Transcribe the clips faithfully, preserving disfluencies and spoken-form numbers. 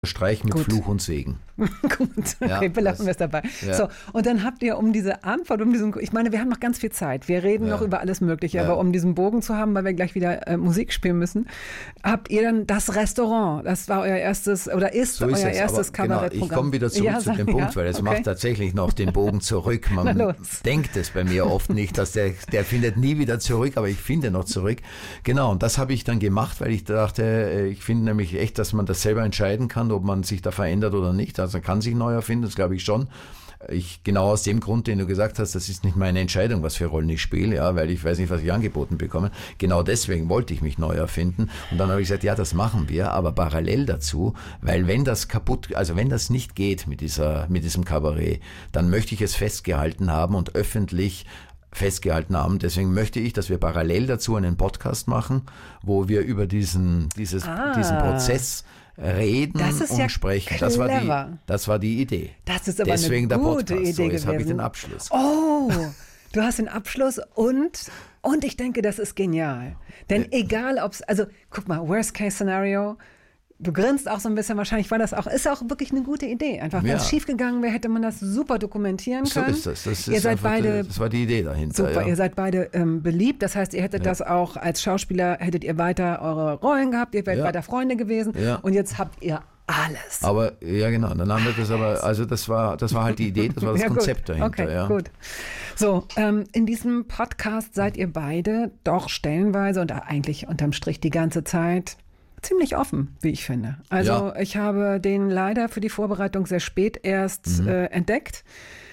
Streich mit Gut. Fluch und Segen. Gut, okay, Ja, belassen das- wir es dabei. ja. So, und dann habt ihr um diese Antwort, um diesen, ich meine, wir haben noch ganz viel Zeit. Wir reden Ja. noch über alles Mögliche, Ja. aber um diesen Bogen zu haben, weil wir gleich wieder äh, Musik spielen müssen, habt ihr dann das Restaurant, das war euer erstes, oder ist So ist euer es, erstes aber genau, Kabarettprogramm. ich komme wieder zurück Ja, zu sag- dem ja, Punkt, weil es okay. macht tatsächlich noch den Bogen zurück. Na Man los. denkt es bei mir oft nicht, dass der, der findet nie wieder zurück, aber ich finde noch zurück. Genau, und das habe ich dann gemacht, weil ich dachte, äh, ich finde nämlich echt, dass man das selber entscheiden kann, ob man sich da verändert oder nicht. Also man kann sich neu erfinden, das glaube ich schon. Ich, genau aus dem Grund, den du gesagt hast, das ist nicht meine Entscheidung, was für Rollen ich spiele, ja, weil ich weiß nicht, was ich angeboten bekomme. Genau deswegen wollte ich mich neu erfinden. Und dann habe ich gesagt, ja, das machen wir, aber parallel dazu, weil wenn das kaputt, also wenn das nicht geht mit dieser, mit diesem Kabarett, dann möchte ich es festgehalten haben und öffentlich festgehalten haben. Deswegen möchte ich, dass wir parallel dazu einen Podcast machen, wo wir über diesen, dieses, Ah. diesen Prozess reden Das ist und ja sprechen. Das war die, clever. das war die Idee. Das ist aber Deswegen eine der gute Podcast. So, Idee jetzt habe ich gewesen. den Abschluss. Oh, du hast den Abschluss und, und ich denke, das ist genial. Denn egal ob's, also guck mal, Worst Case Scenario, du grinst auch so ein bisschen, wahrscheinlich war das auch, ist auch wirklich eine gute Idee. Einfach, wenn Ja. es schief gegangen wäre, hätte man das super dokumentieren So können. ist das. Das ihr ist seid einfach beide die, das war die Idee dahinter. super, ja. ihr seid beide ähm, beliebt, das heißt, ihr hättet Ja. das auch als Schauspieler, hättet ihr weiter eure Rollen gehabt, ihr wärt Ja. weiter Freunde gewesen Ja. und jetzt habt ihr alles. Aber ja genau, dann haben wir das aber, also das war, das war halt die Idee, das war das Ja, gut. Konzept dahinter. Okay, ja. gut. So, ähm, in diesem Podcast seid ihr beide doch stellenweise und eigentlich unterm Strich die ganze Zeit ziemlich offen, wie ich finde. Also Ja. ich habe den leider für die Vorbereitung sehr spät erst Mhm. äh, entdeckt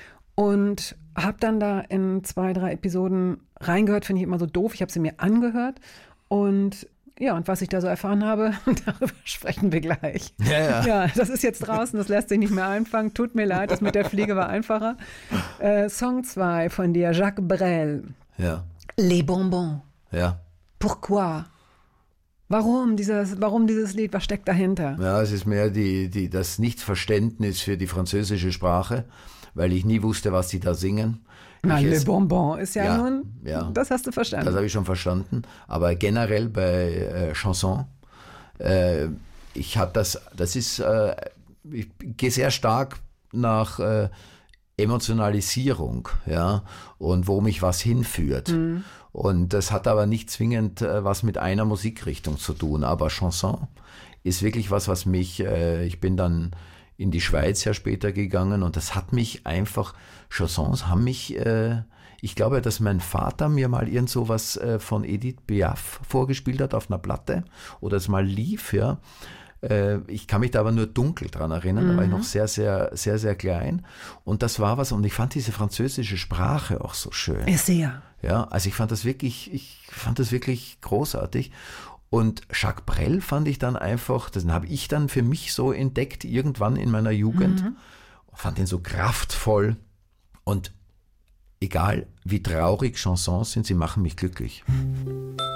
und habe dann da in zwei, drei Episoden reingehört, finde ich immer so doof. Ich habe sie mir angehört und ja, und was ich da so erfahren habe, darüber sprechen wir gleich. Ja, ja. Ja, das ist jetzt draußen, das lässt sich nicht mehr einfangen. Tut mir leid, das mit der Fliege war einfacher. Äh, Song zwei von dir, Jacques Brel. Ja, Les Bonbons. ja. Pourquoi? Warum dieses, warum dieses Lied? Was steckt dahinter? Ja, es ist mehr die, die, das Nichtverständnis für die französische Sprache, weil ich nie wusste, was die da singen. Na, Ich Les es- Bonbons ist ja, Ja, nun, ja. das hast du verstanden. Das habe ich schon verstanden. Aber generell bei äh, Chanson, äh, ich habe das, das ist, äh, ich gehe sehr stark nach äh, Emotionalisierung, ja, und wo mich was hinführt. Mhm. Und das hat aber nicht zwingend äh, was mit einer Musikrichtung zu tun. Aber Chanson ist wirklich was, was mich, äh, ich bin dann in die Schweiz ja später gegangen und das hat mich einfach, Chansons haben mich, äh, ich glaube, dass mein Vater mir mal irgend sowas äh, von Edith Piaf vorgespielt hat auf einer Platte oder es mal lief, ja. Äh, ich kann mich da aber nur dunkel dran erinnern, da war ich noch sehr, sehr, sehr, sehr klein und das war was und ich fand diese französische Sprache auch so schön. Ist sehr. Ja, also ich fand das wirklich, ich fand das wirklich großartig. Und Jacques Brel fand ich dann einfach, das habe ich dann für mich so entdeckt, irgendwann in meiner Jugend. Mhm. Fand ihn so kraftvoll. Und egal wie traurig Chansons sind, sie machen mich glücklich.